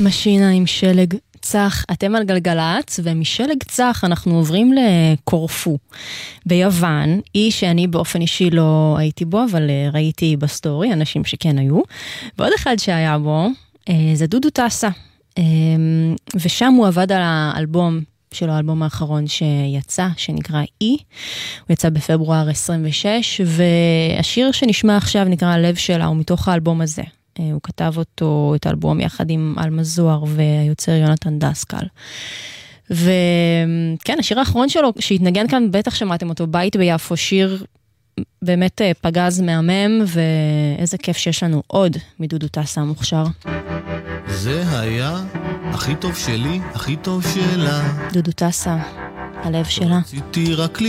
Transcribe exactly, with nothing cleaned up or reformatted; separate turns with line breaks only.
משינה עם שלג צח, אתם על גלגלץ, ומשלג צח אנחנו עוברים לקורפו ביוון, אי שאני באופן אישי לא הייתי בו, אבל ראיתי בסטורי, אנשים שכן היו, ועוד אחד שהיה בו, זה דודו טסה, ושם הוא עבד על האלבום שלו, האלבום האחרון שיצא, שנקרא אי, הוא יצא בפברואר עשרים ושש, והשיר שנשמע עכשיו נקרא הלב שלה, הוא מתוך האלבום הזה. הוא כתב אותו, את האלבום, יחד עם אלמה זוהר והיוצר יונתן דסקל. וכן, השיר האחרון שלו, שהתנגן כאן, בטח שמעתם אותו, בית ביפו, שיר באמת פגז מהמם, ואיזה כיף שיש לנו עוד מדודו טסה המוכשר.
זה היה הכי טוב שלי, הכי טוב שלה.
דודו טסה, הלב שלה.
רציתי רק